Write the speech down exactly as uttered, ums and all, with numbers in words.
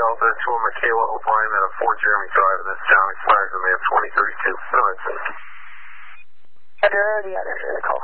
Delta two Michaela O'Brien at a four Jeremy Drive, and this John expires, and they have twenty thirty-two. No, that's it. Are there any others in the call?